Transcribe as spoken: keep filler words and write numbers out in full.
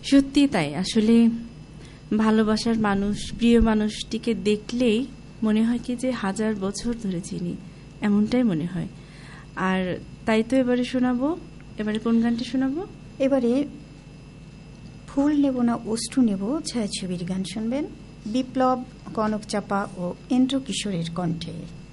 সত্যি তাই। আসলে ভালোবাসার মানুষ, প্রিয় মানুষটিকে দেখলেই মনে হয় কি যে হাজার বছর ধরে চিনি, এমনটাই মনে হয়। আর তাই তো এবারে শোনাবো। এবারে কোন গানটি শোনাবো? এবারে ফুল নেব না অষ্টু নেব ছায়াছবির গান শুনবেন, বিপ্লব, কনক চাপা ও ইন্দ্র কিশোরের কণ্ঠে।